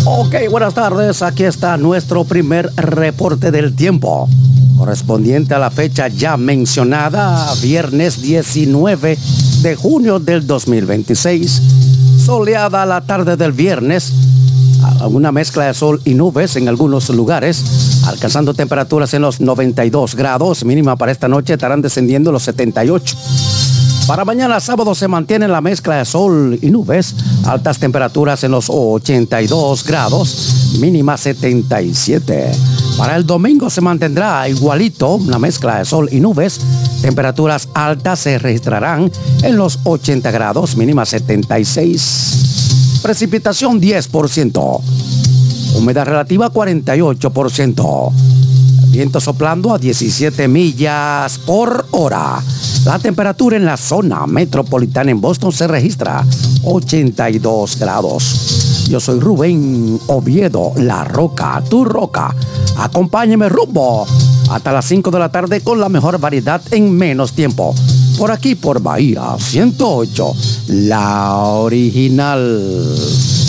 Ok, buenas tardes. Aquí está nuestro primer reporte del tiempo, correspondiente a la fecha ya mencionada, viernes 19 de junio del 2026. Soleada la tarde del viernes, una mezcla de sol y nubes en algunos lugares, alcanzando temperaturas en los 92 grados. Mínima para esta noche estarán descendiendo los 78. Para mañana sábado se mantiene la mezcla de sol y nubes, altas temperaturas en los 82 grados, mínima 77. Para el domingo se mantendrá igualito, una mezcla de sol y nubes, temperaturas altas se registrarán en los 80 grados, mínima 76. Precipitación 10%, humedad relativa 48%. Viento soplando a 17 millas por hora. La temperatura en la zona metropolitana en Boston se registra 82 grados. Yo soy Rubén Oviedo, La Roca, tu roca. Acompáñeme rumbo hasta las 5 de la tarde con la mejor variedad en menos tiempo. Por aquí, por Bahía 108, la original.